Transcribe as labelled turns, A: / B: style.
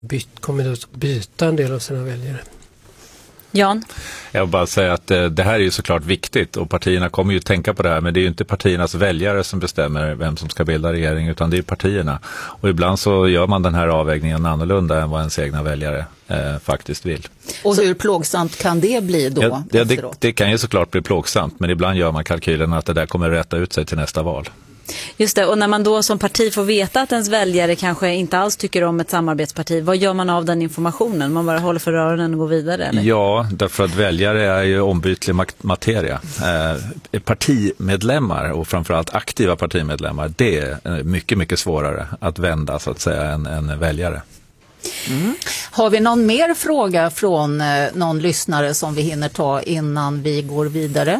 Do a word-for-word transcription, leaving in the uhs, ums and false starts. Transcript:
A: byt, kommer att byta en del av sina väljare.
B: Jan?
C: Jag vill bara säga att eh, det här är ju såklart viktigt och partierna kommer ju tänka på det här, men det är ju inte partiernas väljare som bestämmer vem som ska bilda regering, utan det är partierna. Och ibland så gör man den här avvägningen annorlunda än vad ens egna väljare eh, faktiskt vill.
D: Och hur plågsamt kan det bli då?
C: Ja, ja, det, det kan ju såklart bli plågsamt, men ibland gör man kalkylen att det där kommer rätta ut sig till nästa val.
B: Just det, och när man då som parti får veta att ens väljare kanske inte alls tycker om ett samarbetsparti, vad gör man av den informationen? Man bara håller för öronen och går vidare? Eller?
C: Ja, därför att väljare är ju ombytlig materia. Eh, partimedlemmar och framförallt aktiva partimedlemmar, det är mycket, mycket svårare att vända så att säga än, än väljare.
D: Mm. Har vi någon mer fråga från eh, någon lyssnare som vi hinner ta innan vi går vidare?